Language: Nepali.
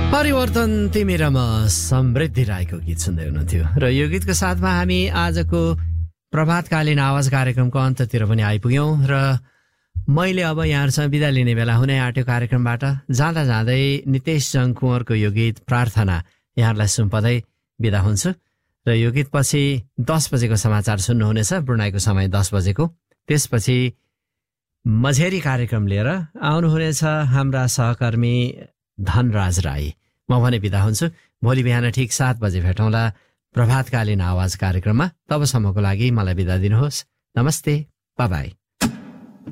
परिवर्तन तिमी र म समृद्धि राईको गीत सुन्दै हुनुहुन्थ्यो र यो गीतको साथमा हामी आजको प्रभातकालीन आवाज कार्यक्रमको अन्ततिर पनि आइपुग्यौँ र मैले अब यहाँहरूसँग बिदा लिने बेला हुनै आँट्यो कार्यक्रमबाट। जाँदा जाँदै नितेश जङ कुँवरको यो गीत प्रार्थना यहाँहरूलाई सुम्पदै बिदा हुन्छु र यो गीत पछि 10 बजेको समाचार सुन्नुहुनेछ, ब्रुनाईको समय 10 बजेको। त्यसपछि मझेरी कार्यक्रम लिएर आउनुहुनेछ हाम्रा सहकर्मी धनराज राई। म भने बिदा हुन्छु। भोलि बिहान ठिक 7 बजे भेटौँला प्रभातकालीन आवाज कार्यक्रममा। तबसम्मको लागि मलाई बिदा दिनुहोस्। नमस्ते, बाई बाई।